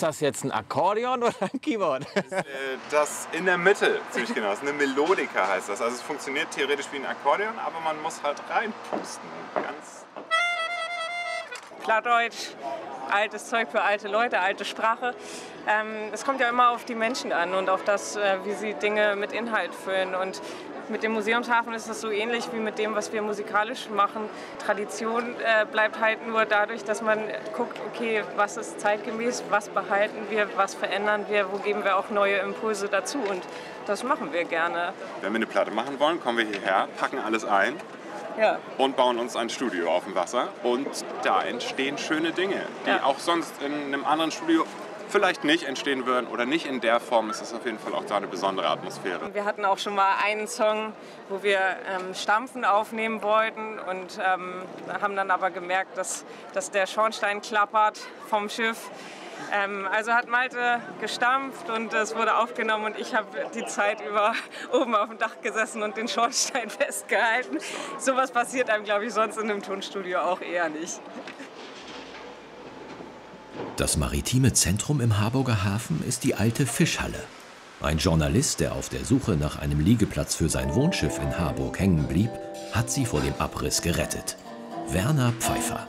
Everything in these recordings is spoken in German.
Ist das jetzt ein Akkordeon oder ein Keyboard? Das in der Mitte, ziemlich genau. Das ist eine Melodika, heißt das. Also es funktioniert theoretisch wie ein Akkordeon, aber man muss halt reinpusten. Ganz Plattdeutsch, altes Zeug für alte Leute, alte Sprache. Es kommt ja immer auf die Menschen an und auf das, wie sie Dinge mit Inhalt füllen. Und mit dem Museumshafen ist das so ähnlich wie mit dem, was wir musikalisch machen. Tradition bleibt halt nur dadurch, dass man guckt, okay, was ist zeitgemäß, was behalten wir, was verändern wir, wo geben wir auch neue Impulse dazu. Und das machen wir gerne. Wenn wir eine Platte machen wollen, kommen wir hierher, packen alles ein. Ja. Und bauen uns ein Studio auf dem Wasser. Und da entstehen schöne Dinge, die auch sonst in einem anderen Studio vielleicht nicht entstehen würden oder nicht in der Form. Es ist auf jeden Fall auch da eine besondere Atmosphäre. Wir hatten auch schon mal einen Song, wo wir Stampfen aufnehmen wollten und haben dann aber gemerkt, dass der Schornstein klappert vom Schiff. Also hat Malte gestampft und es wurde aufgenommen und ich habe die Zeit über oben auf dem Dach gesessen und den Schornstein festgehalten. Sowas passiert einem, glaube ich, sonst in einem Tonstudio auch eher nicht. Das maritime Zentrum im Harburger Hafen ist die alte Fischhalle. Ein Journalist, der auf der Suche nach einem Liegeplatz für sein Wohnschiff in Harburg hängen blieb, hat sie vor dem Abriss gerettet. Werner Pfeiffer.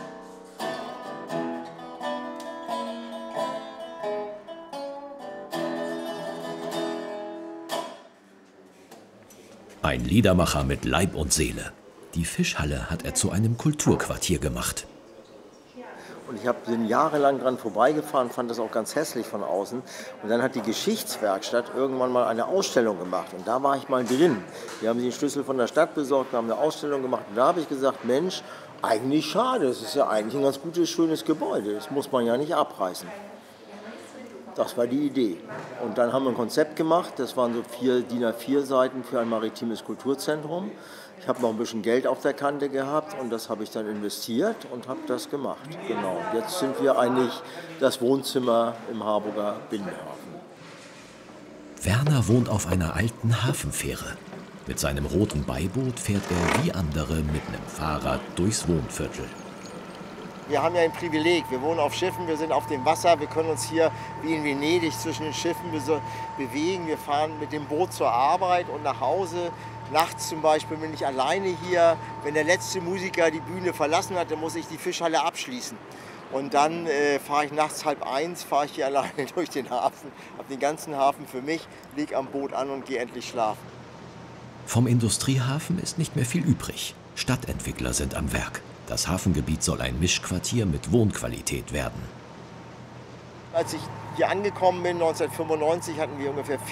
Ein Liedermacher mit Leib und Seele. Die Fischhalle hat er zu einem Kulturquartier gemacht. Und ich bin jahrelang dran vorbeigefahren, fand das auch ganz hässlich von außen. Und dann hat die Geschichtswerkstatt irgendwann mal eine Ausstellung gemacht. Und da war ich mal drin. Die haben sich den Schlüssel von der Stadt besorgt, wir haben eine Ausstellung gemacht. Und da habe ich gesagt, Mensch, eigentlich schade. Das ist ja eigentlich ein ganz gutes, schönes Gebäude. Das muss man ja nicht abreißen. Das war die Idee. Und dann haben wir ein Konzept gemacht. Das waren so 4 DIN A4 Seiten für ein maritimes Kulturzentrum. Ich habe noch ein bisschen Geld auf der Kante gehabt und das habe ich dann investiert und habe das gemacht. Genau. Jetzt sind wir eigentlich das Wohnzimmer im Harburger Binnenhafen. Werner wohnt auf einer alten Hafenfähre. Mit seinem roten Beiboot fährt er wie andere mit einem Fahrrad durchs Wohnviertel. Wir haben ja ein Privileg. Wir wohnen auf Schiffen, wir sind auf dem Wasser. Wir können uns hier wie in Venedig zwischen den Schiffen bewegen. Wir fahren mit dem Boot zur Arbeit und nach Hause. Nachts zum Beispiel bin ich alleine hier. Wenn der letzte Musiker die Bühne verlassen hat, dann muss ich die Fischhalle abschließen. Und dann fahre ich nachts 12:30, fahre ich hier alleine durch den Hafen, habe den ganzen Hafen für mich, lege am Boot an und gehe endlich schlafen. Vom Industriehafen ist nicht mehr viel übrig. Stadtentwickler sind am Werk. Das Hafengebiet soll ein Mischquartier mit Wohnqualität werden. Als ich hier angekommen bin, 1995, hatten wir ungefähr